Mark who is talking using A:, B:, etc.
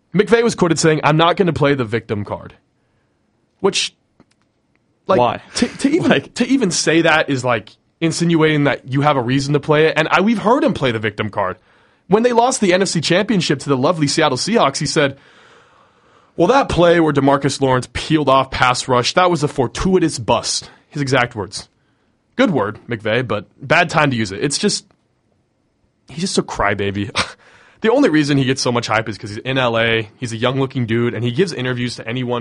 A: McVay was quoted saying, "I'm not going to play the victim card," which,
B: why?
A: To even say that is like insinuating that you have a reason to play it. And we've heard him play the victim card. When they lost the NFC Championship to the lovely Seattle Seahawks, he said, "Well, that play where DeMarcus Lawrence peeled off pass rush, that was a fortuitous bust." His exact words. Good word, McVay, but bad time to use it. He's just a crybaby. The only reason he gets so much hype is because he's in LA, he's a young-looking dude, and he gives interviews to anyone